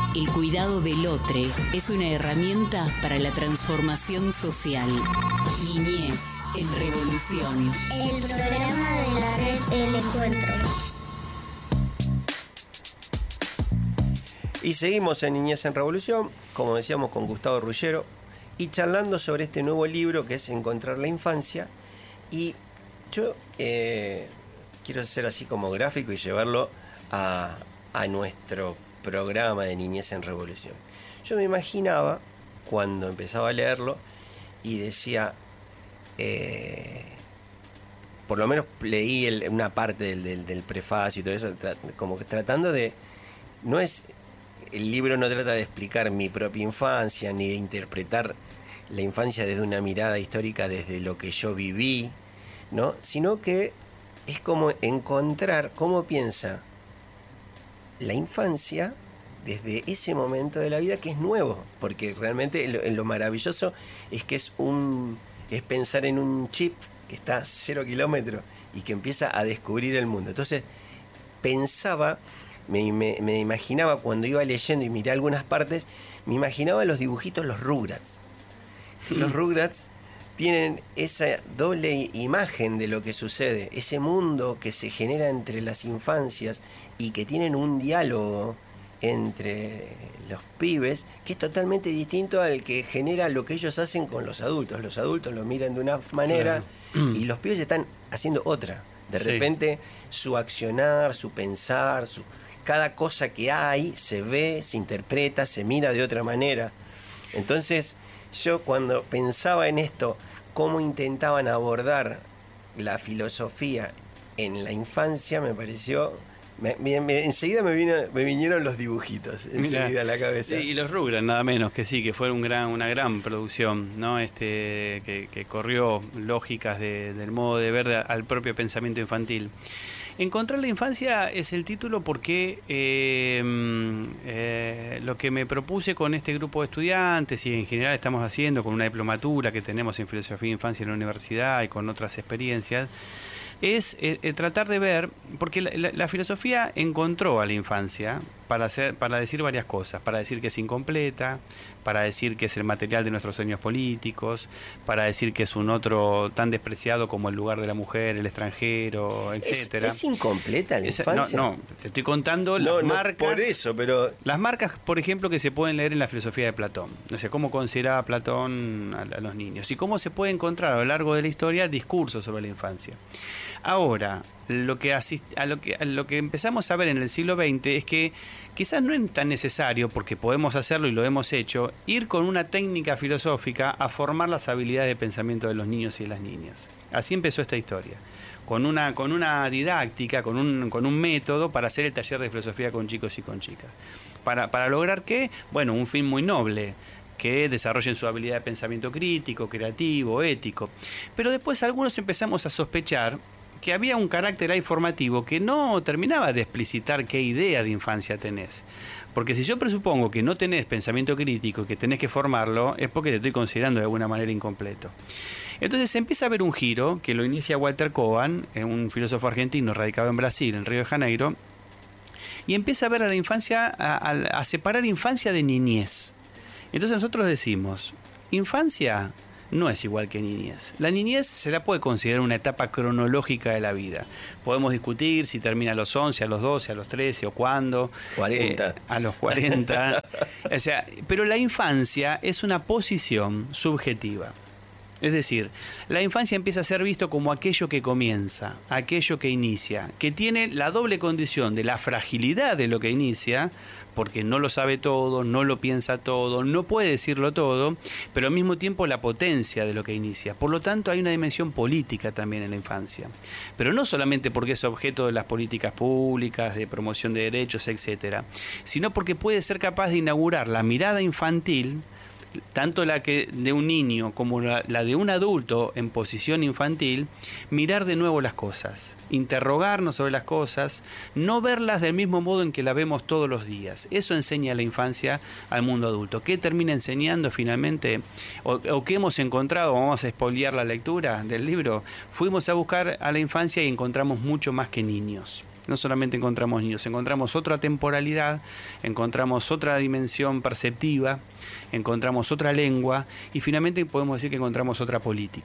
El cuidado del otro es una herramienta para la transformación social. Niñez en Revolución. El programa de la red El Encuentro. Y seguimos en Niñez en Revolución, como decíamos, con Gustavo Ruggiero, y charlando sobre este nuevo libro que es Encontrar la Infancia. Y yo quiero ser así como gráfico y llevarlo a nuestro programa de Niñez en Revolución. Yo me imaginaba, cuando empezaba a leerlo, y decía, por lo menos leí una parte del prefacio y todo eso, como que tratando de... El libro no trata de explicar mi propia infancia, ni de interpretar la infancia desde una mirada histórica, desde lo que yo viví, ¿no? Sino que es como encontrar cómo piensa la infancia desde ese momento de la vida que es nuevo, porque realmente lo maravilloso es que es pensar en un chip que está a 0 kilómetros y que empieza a descubrir el mundo. Entonces pensaba, me imaginaba cuando iba leyendo y miré algunas partes, me imaginaba los dibujitos, los Rugrats. Los Rugrats tienen esa doble imagen de lo que sucede, ese mundo que se genera entre las infancias y que tienen un diálogo entre los pibes que es totalmente distinto al que genera lo que ellos hacen con los adultos. Los adultos lo miran de una manera, claro, y los pibes están haciendo otra. De repente su accionar, su pensar, cada cosa que hay se ve, se interpreta, se mira de otra manera. Entonces yo cuando pensaba en esto, cómo intentaban abordar la filosofía en la infancia, me pareció... enseguida me vinieron los dibujitos, enseguida a la cabeza. Sí, y los Rugrats, nada menos que sí, que fue una gran producción, ¿no? Que corrió lógicas del modo de ver al propio pensamiento infantil. Encontrar la infancia es el título porque lo que me propuse con este grupo de estudiantes, y en general estamos haciendo con una diplomatura que tenemos en filosofía de infancia en la universidad y con otras experiencias, es tratar de ver, porque la filosofía encontró a la infancia para decir varias cosas, para decir que es incompleta, para decir que es el material de nuestros sueños políticos, para decir que es un otro tan despreciado como el lugar de la mujer, el extranjero, etcétera. ¿Es incompleta la infancia? No, te estoy contando las marcas. Por eso, pero... Las marcas, por ejemplo, que se pueden leer en la filosofía de Platón. O sea, cómo consideraba Platón a los niños y cómo se puede encontrar a lo largo de la historia discursos sobre la infancia. Ahora, lo que empezamos a ver en el siglo XX es que quizás no es tan necesario, porque podemos hacerlo y lo hemos hecho, ir con una técnica filosófica a formar las habilidades de pensamiento de los niños y de las niñas. Así empezó esta historia, con una didáctica, con un método para hacer el taller de filosofía con chicos y con chicas. ¿Para lograr qué? Bueno, un fin muy noble, que desarrollen su habilidad de pensamiento crítico, creativo, ético. Pero después algunos empezamos a sospechar que había un carácter ahí formativo que no terminaba de explicitar qué idea de infancia tenés. Porque si yo presupongo que no tenés pensamiento crítico, que tenés que formarlo, es porque te estoy considerando de alguna manera incompleto. Entonces se empieza a ver un giro que lo inicia Walter Kogan, un filósofo argentino radicado en Brasil, en Río de Janeiro, y empieza a ver a la infancia, a separar infancia de niñez. Entonces nosotros decimos, infancia no es igual que niñez. La niñez se la puede considerar una etapa cronológica de la vida. Podemos discutir si termina a los 11, a los 12, a los 13 o cuándo. 40. A los 40. O sea, pero la infancia es una posición subjetiva. Es decir, la infancia empieza a ser visto como aquello que comienza, aquello que inicia, que tiene la doble condición de la fragilidad de lo que inicia, porque no lo sabe todo, no lo piensa todo, no puede decirlo todo, pero al mismo tiempo la potencia de lo que inicia. Por lo tanto, hay una dimensión política también en la infancia. Pero no solamente porque es objeto de las políticas públicas, de promoción de derechos, etcétera, sino porque puede ser capaz de inaugurar la mirada infantil, tanto la que de un niño como la de un adulto en posición infantil, mirar de nuevo las cosas, interrogarnos sobre las cosas, no verlas del mismo modo en que las vemos todos los días. Eso enseña la infancia al mundo adulto. ¿Qué termina enseñando finalmente? ¿O qué hemos encontrado? Vamos a expoliar la lectura del libro. Fuimos a buscar a la infancia y encontramos mucho más que niños. no solamente encontramos niños, encontramos otra temporalidad, encontramos otra dimensión perceptiva, encontramos otra lengua y finalmente podemos decir que encontramos otra política.